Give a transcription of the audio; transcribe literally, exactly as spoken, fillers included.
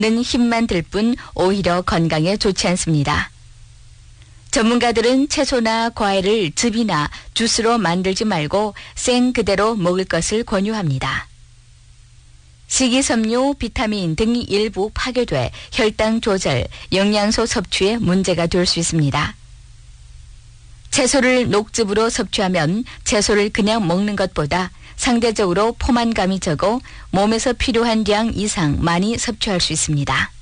힘만 들 뿐 오히려 건강에 좋지 않습니다. 전문가들은 채소나 과일을 즙이나 주스로 만들지 말고 생 그대로 먹을 것을 권유합니다. 식이섬유, 비타민 등이 일부 파괴돼 혈당 조절, 영양소 섭취에 문제가 될 수 있습니다. 채소를 녹즙으로 섭취하면 채소를 그냥 먹는 것보다 상대적으로 포만감이 적어 몸에서 필요한 량 이상 많이 섭취할 수 있습니다.